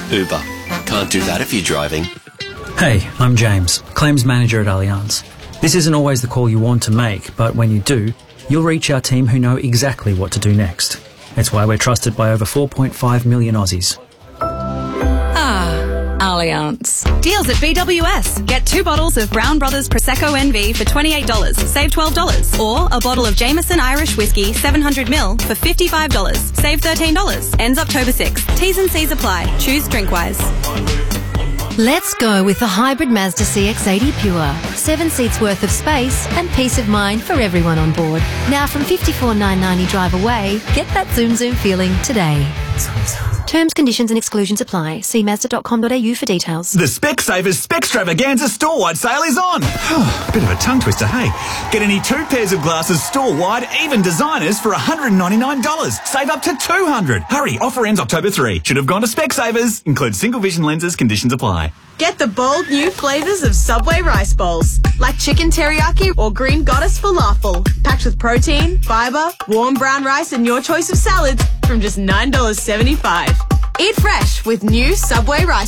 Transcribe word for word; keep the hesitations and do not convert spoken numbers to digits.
Uber. Can't do that if you're driving. Hey, I'm James, Claims Manager at Allianz. This isn't always the call you want to make, but when you do, you'll reach our team who know exactly what to do next. It's why we're trusted by over four point five million Aussies. Ah, Allianz. Deals at B W S. Get two bottles of Brown Brothers Prosecco N V for twenty-eight dollars, save twelve dollars. Or a bottle of Jameson Irish Whiskey seven hundred milliliters for fifty-five dollars, save thirteen dollars. Ends October sixth. T's and C's apply. Choose DrinkWise. Let's go with the hybrid Mazda C X eighty Pure. Seven seats worth of space and peace of mind for everyone on board. Now from fifty-four thousand nine hundred ninety drive away, get that zoom zoom feeling today. Terms, conditions and exclusions apply. See mazda dot com dot a u for details. The Specsavers Spextravaganza store-wide sale is on. Bit of a tongue twister, hey. Get any two pairs of glasses store-wide, even designers, for one hundred ninety-nine dollars. Save up to two hundred dollars. Hurry, offer ends October third. Should have gone to Specsavers. Includes single vision lenses, conditions apply. Get the bold new flavours of Subway rice bowls, like chicken teriyaki or green goddess falafel, packed with protein, fibre, warm brown rice and your choice of salads from just nine dollars seventy-five. Eat fresh with new Subway rice